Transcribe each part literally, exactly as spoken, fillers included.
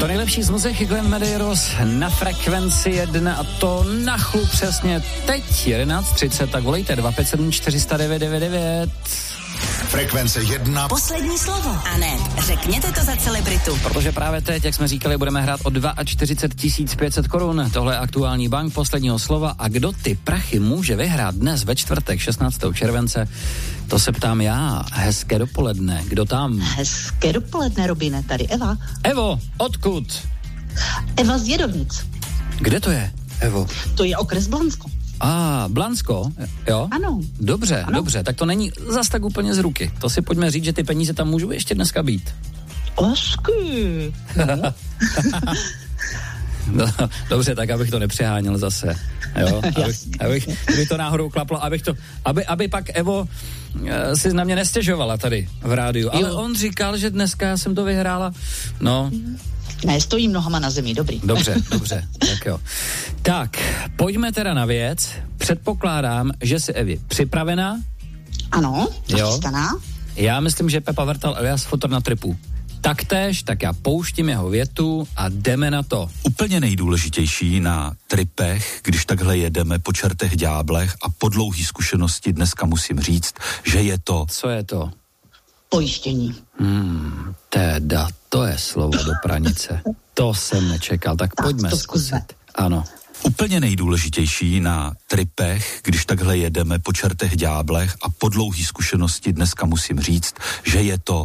To nejlepší z muziky Glenn Medeiros na Frekvenci jedna a to na chlup přesně teď jedenáct třicet, tak volejte dva pět sedm čtyři sta devět devět devět. Frekvence jedna. Poslední slovo. A ne, řekněte to za celebritu. Protože právě teď, jak jsme říkali, budeme hrát o čtyřicet dva tisíc pět set korun. Tohle je aktuální bank posledního slova. A kdo ty prachy může vyhrát dnes ve čtvrtek šestnáctého července, to se ptám já. Hezké dopoledne. Kdo tam? Hezké dopoledne, Robine. Tady Eva. Evo, odkud? Eva z Jedovnic. Kde to je, Evo? To je okres Blansko. A, ah, Blansko, jo? Ano. Dobře, ano. dobře, tak to není zas tak úplně z ruky. To si pojďme říct, že ty peníze tam můžou ještě dneska být. Osky. No, dobře, tak abych to nepřeháněl zase. Jo? Abych, abych, aby to náhodou klaplo, abych to, aby, aby pak Evo e, si na mě nestěžovala tady v rádiu. Ale jo. On říkal, že dneska já jsem to vyhrála. No. Ne, stojím nohama na zemi, dobrý. Dobře, dobře, tak jo. Tak, pojďme teda na věc. Předpokládám, že jsi, Evi, připravená? Ano, nachystaná. Já myslím, že Pepa Vrtal alias Fotr na tripu. Taktéž, tak já pouštím jeho větu a jdeme na to. Úplně nejdůležitější na tripech, když takhle jedeme po čertech ďáblech a po dlouhý zkušenosti dneska musím říct, že je to... Co je to? Pojištění. Hmm, teda, to je slovo do pranice. To jsem nečekal, tak, tak pojďme zkusit. Ano. Úplně nejdůležitější na tripech, když takhle jedeme po čertech ďáblech a po dlouhý zkušenosti dneska musím říct, že je to...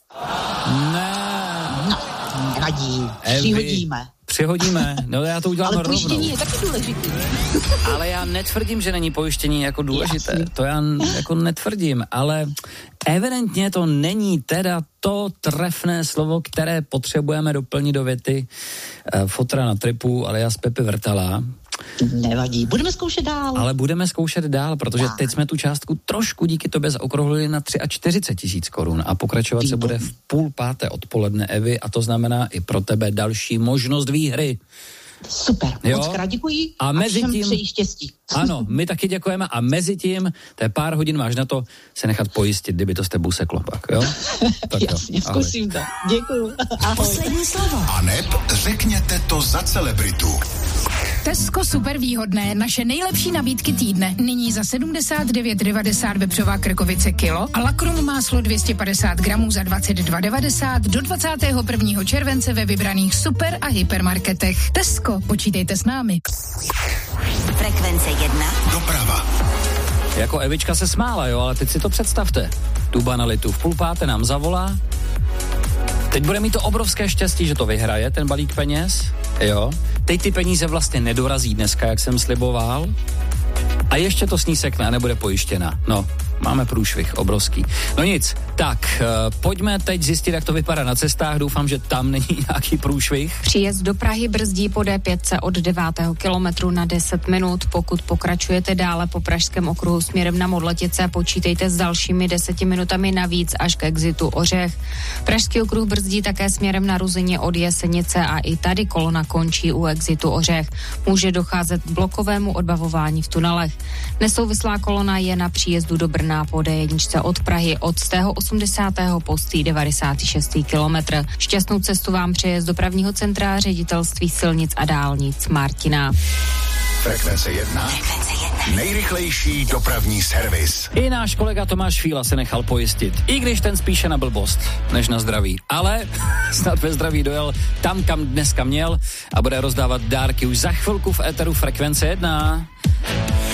Ne. No, nevadí. Přihodíme. Přihodíme, no já to udělám rovnou. Ale pojištění je taky důležitý. Ale já netvrdím, že není pojištění jako důležité. Jasně. To já jako netvrdím, ale evidentně to není teda to trefné slovo, které potřebujeme doplnit do věty uh, Fotra na tripu, alias Pepy Vrtala. Nevadí, budeme zkoušet dál. Ale budeme zkoušet dál, protože tak. Teď jsme tu částku trošku díky tobě zaokrouhlili na čtyřicet tři tisíc korun a pokračovat se bude v půl páté odpoledne, Evi, a to znamená i pro tebe další možnost výhry. Super, jo? Moc krát děkuji a, a mezi tím přeji štěstí. Ano, my taky děkujeme a mezi tím, to je pár hodin máš na to se nechat pojistit, kdyby to s tebou seklo pak, jo? Tak jasně, jo. Zkusím to. Děkuju. Ahoj. Poslední slovo. A neb řekněte to za celebritu. Tesco super výhodné, naše nejlepší nabídky týdne. Nyní za sedmdesát devět devadesát vepřová krkovice kilo a lakrum máslo dvě stě padesát gramů za dvacet dva devadesát do dvacátého prvního července ve vybraných super a hypermarketech. Tesco, počítejte s námi. Frekvence jedna. Doprava. Jako Evička se smála, jo, ale teď si to představte. Tu banalitu. V půl páté nám zavolá. Teď bude mít to obrovské štěstí, že to vyhraje, ten balík peněz, jo. Teď ty peníze vlastně nedorazí dneska, jak jsem sliboval. A ještě to s ní sekne a nebude pojištěna. No, máme průšvih obrovský. No nic, tak uh, pojďme teď zjistit, jak to vypadá na cestách. Doufám, že tam není nějaký průšvih. Příjezd do Prahy brzdí po D pět od devátého kilometru na deset minut. Pokud pokračujete dále po pražském okruhu směrem na Modletice, počítejte s dalšími deseti minutami navíc až k exitu Ořech. Pražský okruh brzdí také směrem na Ruzyně od Jesenice a i tady kolona končí u exitu Ořech. Může docházet k blokovému odbavování v tunelech. Nesouvislá kolona je na příjezdu do Brna po D jedna od Prahy od sto osmdesátého po sto devadesátý šestý kilometr. Šťastnou cestu vám přeje z dopravního centra Ředitelství silnic a dálnic Martina. Frekvence jedna. Frekvence jedna. Nejrychlejší dopravní servis. I náš kolega Tomáš Fíla se nechal pojistit. I když ten spíše na blbost, než na zdraví. Ale snad ve zdraví dojel tam, kam dneska měl a bude rozdávat dárky už za chvilku v éteru Frekvence jedna.